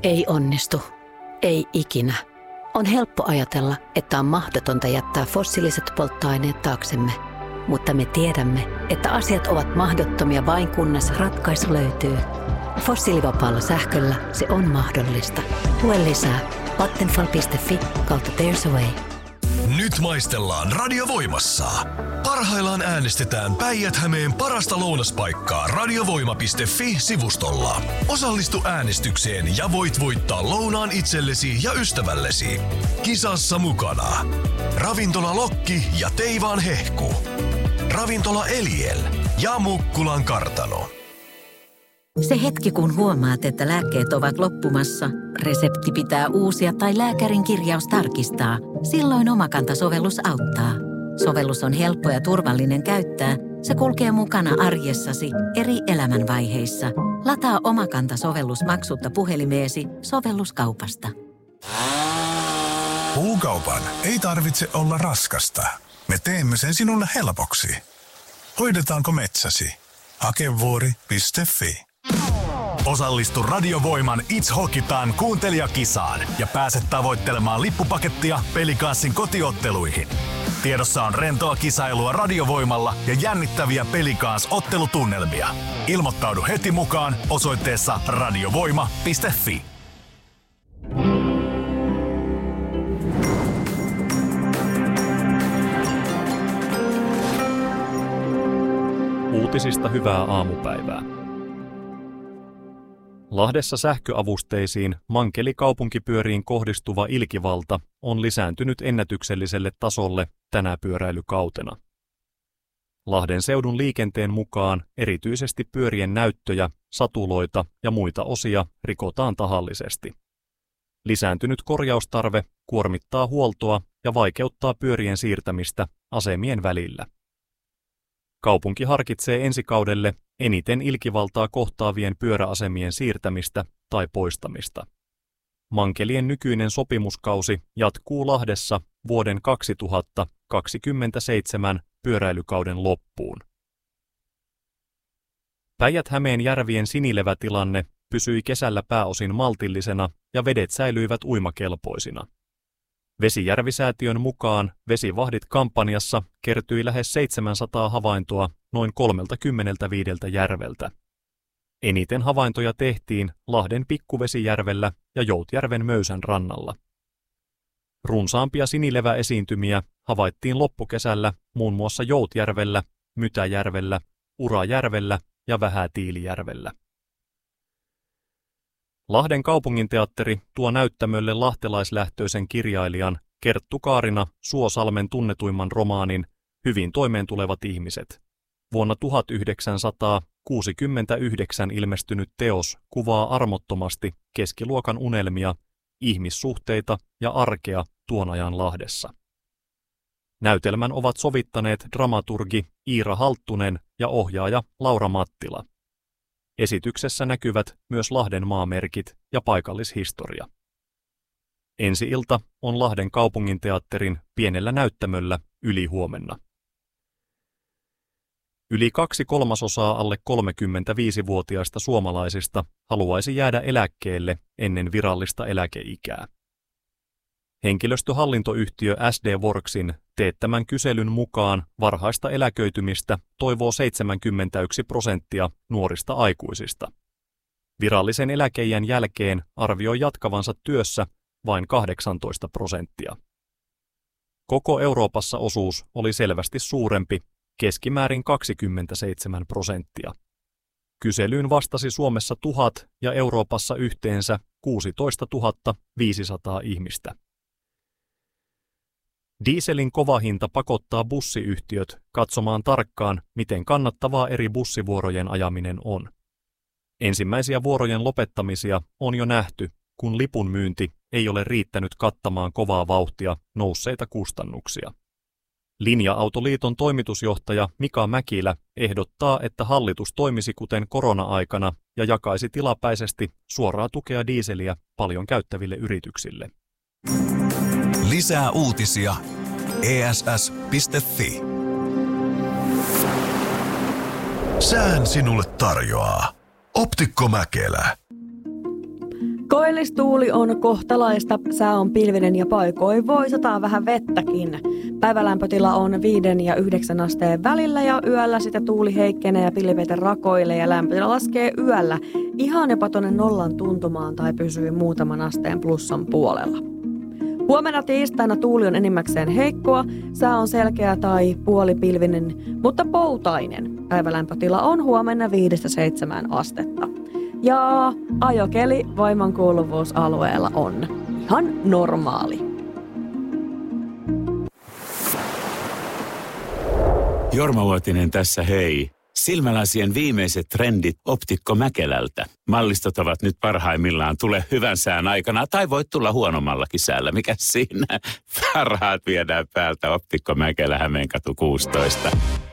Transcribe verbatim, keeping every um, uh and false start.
Ei onnistu. Ei ikinä. On helppo ajatella, että on mahdotonta jättää fossiiliset polttoaineet taaksemme. Mutta me tiedämme, että asiat ovat mahdottomia vain kunnes ratkaisu löytyy. Fossiilivapaalla sähköllä se on mahdollista. Lue lisää vattenfall piste fi kautta There's a Way. Nyt maistellaan Radiovoimassa. Parhaillaan äänestetään Päijät-Hämeen parasta lounaspaikkaa radiovoima piste fi-sivustolla. Osallistu äänestykseen ja voit voittaa lounaan itsellesi ja ystävällesi. Kisassa mukana Ravintola Lokki ja Teivaan Hehku, Ravintola Eliel ja Mukkulan Kartano. Se hetki, kun huomaat, että lääkkeet ovat loppumassa, resepti pitää uusia tai lääkärin kirjaus tarkistaa, silloin Omakanta-sovellus auttaa. Sovellus on helppo ja turvallinen käyttää. Se kulkee mukana arjessasi eri elämänvaiheissa. Lataa Omakanta-sovellus maksutta puhelimeesi sovelluskaupasta. Puukaupan ei tarvitse olla raskasta. Me teemme sen sinulle helpoksi. Hoidetaanko metsäsi? Hakevuori piste fi. Osallistu Radiovoiman It's Hockey-Time kuuntelijakisaan ja pääset tavoittelemaan lippupakettia Pelikanssin kotiotteluihin. Tiedossa on rentoa kisailua Radiovoimalla ja jännittäviä Pelikans-ottelutunnelmia. Ilmoittaudu heti mukaan osoitteessa radiovoima piste fi. Uutisista hyvää aamupäivää. Lahdessa sähköavusteisiin mankelikaupunkipyöriin kohdistuva ilkivalta on lisääntynyt ennätykselliselle tasolle tänä pyöräilykautena. Lahden seudun liikenteen mukaan erityisesti pyörien näyttöjä, satuloita ja muita osia rikotaan tahallisesti. Lisääntynyt korjaustarve kuormittaa huoltoa ja vaikeuttaa pyörien siirtämistä asemien välillä. Kaupunki harkitsee ensi kaudelle eniten ilkivaltaa kohtaavien pyöräasemien siirtämistä tai poistamista. Mankelien nykyinen sopimuskausi jatkuu Lahdessa vuoden kaksituhattakaksikymmentäseitsemän pyöräilykauden loppuun. Päijät-Hämeen järvien sinilevätilanne pysyi kesällä pääosin maltillisena ja vedet säilyivät uimakelpoisina. Vesijärvisäätiön mukaan Vesivahdit-kampanjassa kertyi lähes seitsemänsataa havaintoa noin kolmekymmentäviisi järveltä. Eniten havaintoja tehtiin Lahden Pikkuvesijärvellä ja Joutjärven Möysän rannalla. Runsaampia sinileväesiintymiä havaittiin loppukesällä muun muassa Joutjärvellä, Mytäjärvellä, Urajärvellä ja Vähätiilijärvellä. Lahden kaupunginteatteri tuo näyttämölle lahtelaislähtöisen kirjailijan Kerttu Kaarina Suosalmen tunnetuimman romaanin Hyvin toimeentulevat ihmiset. Vuonna tuhatyhdeksänsataakuusikymmentäyhdeksän ilmestynyt teos kuvaa armottomasti keskiluokan unelmia, ihmissuhteita ja arkea tuon ajan Lahdessa. Näytelmän ovat sovittaneet dramaturgi Iira Halttunen ja ohjaaja Laura Mattila. Esityksessä näkyvät myös Lahden maamerkit ja paikallishistoria. Ensi-ilta on Lahden kaupunginteatterin pienellä näyttämöllä ylihuomenna. Yli kaksi kolmasosaa alle kolmekymmentäviisivuotiaista suomalaisista haluaisi jäädä eläkkeelle ennen virallista eläkeikää. Henkilöstöhallintoyhtiö S D Worksin teettämän kyselyn mukaan varhaista eläköitymistä toivoo seitsemänkymmentäyksi prosenttia nuorista aikuisista. Virallisen eläkeiän jälkeen arvioi jatkavansa työssä vain kahdeksantoista prosenttia. Koko Euroopassa osuus oli selvästi suurempi, keskimäärin kaksikymmentäseitsemän prosenttia. Kyselyyn vastasi Suomessa tuhat ja Euroopassa yhteensä kuusitoistatuhatta viisisataa ihmistä. Dieselin kova hinta pakottaa bussiyhtiöt katsomaan tarkkaan, miten kannattavaa eri bussivuorojen ajaminen on. Ensimmäisiä vuorojen lopettamisia on jo nähty, kun lipun myynti ei ole riittänyt kattamaan kovaa vauhtia nousseita kustannuksia. Linja-autoliiton toimitusjohtaja Mika Mäkilä ehdottaa, että hallitus toimisi kuten korona-aikana ja jakaisi tilapäisesti suoraa tukea dieseliä paljon käyttäville yrityksille. Lisää uutisia e s s piste fi. Sään sinulle tarjoaa Optikko Mäkelä. Koillistuuli on kohtalaista, sää on pilvinen ja paikoin voi sataa vähän vettäkin. Päivälämpötila on viiden ja yhdeksän asteen välillä ja yöllä sitä tuuli heikkenee ja pilveitä rakoilee ja lämpötila laskee yöllä ihan jopa tonne nollan tuntumaan tai pysyy muutaman asteen plussan puolella. Huomenna tiistaina tuuli on enimmäkseen heikkoa, sää on selkeä tai puolipilvinen, mutta poutainen. Päivälämpötila on huomenna viidestä seitsemään astetta. Ja ajokeli voimankuuluvuusalueella on ihan normaali. Jorma Uotinen tässä, hei. Silmälasien viimeiset trendit Optikko Mäkelältä. Mallistot ovat nyt parhaimmillaan. Tule hyvän sään aikana tai voit tulla huonommallakin säällä. Mikä siinä? Parhaat viedään päältä Optikko Mäkelä, Hämeenkatu kuusitoista.